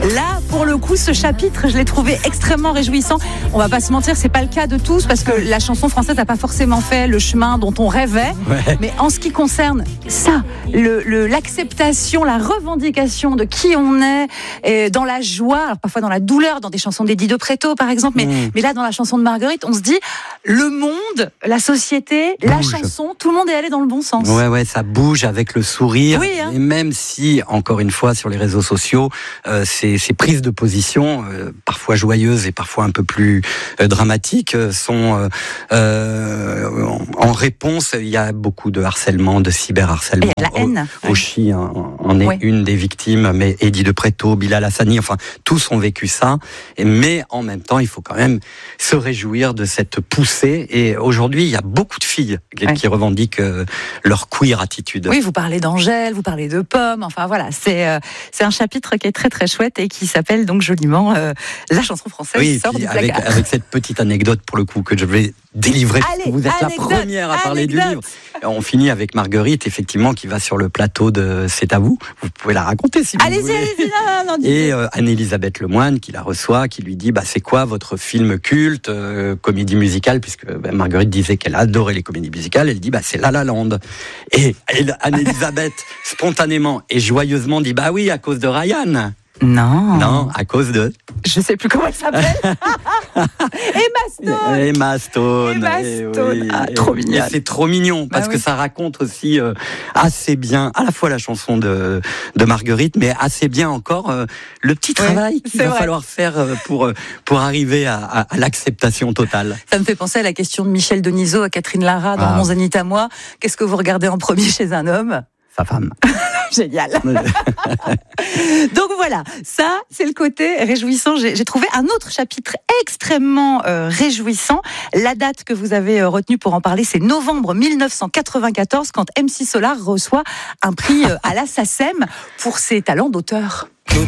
Là, pour le coup, ce chapitre, je l'ai trouvé extrêmement réjouissant. On va pas se mentir, c'est pas le cas de tous, parce que la chanson française n'a pas forcément fait le chemin dont on rêvait. Ouais. Mais en ce qui concerne ça, l'acceptation, la revendication de qui on est, et dans la joie, alors parfois dans la douleur, dans des chansons d'Eddie de Pretto, par exemple, mais là, dans la chanson de Marguerite, on se dit, le monde, la société, la chanson, tout le monde est allé dans le bon sens. Ouais, ça bouge avec le sourire. Oui, hein. Et même si, encore une fois, sur les réseaux sociaux, ces prises de position, parfois joyeuses et parfois un peu plus dramatiques, sont en réponse. Il y a beaucoup de harcèlement, de cyberharcèlement. Et la haine. Oshi en est une des victimes, mais Eddie de Pretto, Bilal Hassani, enfin, tous ont vécu ça. Mais en même temps, il faut quand même se réjouir de cette poussée. Et aujourd'hui, il y a beaucoup de filles qui revendiquent leur queer attitude. Oui, vous parlez d'Angèle, vous parlez de Pomme, enfin voilà, c'est un chapitre qui est très très chouette et qui s'appelle donc joliment La chanson française sort du placard. Avec cette petite anecdote pour le coup que je vais délivrer. Allez, vous êtes la première à parler du livre. On finit avec Marguerite, effectivement, qui va sur le plateau de C'est à vous. Vous pouvez la raconter si vous voulez. Allez-y, non, Et Anne-Elisabeth Lemoine qui la reçoit, qui lui dit c'est quoi votre film culte, comédie musicale, puisque Marguerite disait qu'elle adorait les comédies musicales. Elle dit c'est La La Land. Et Anne-Elisabeth spontanément et joyeusement dit oui, à cause de Ryan. Non, à cause de... Je sais plus comment elle s'appelle. Emma Stone. Oui. Trop mignon. Et c'est trop mignon, parce que ça raconte aussi assez bien, à la fois la chanson de Marguerite, mais assez bien encore le petit travail qu'il va falloir faire pour arriver à l'acceptation totale. Ça me fait penser à la question de Michel Denisot à Catherine Lara dans Mon Zénith à moi. Qu'est-ce que vous regardez en premier chez un homme ? Sa femme. Génial. Donc voilà, ça c'est le côté réjouissant. J'ai trouvé un autre chapitre extrêmement réjouissant. La date que vous avez retenue pour en parler, c'est novembre 1994, quand MC Solar reçoit un prix à la SACEM pour ses talents d'auteur.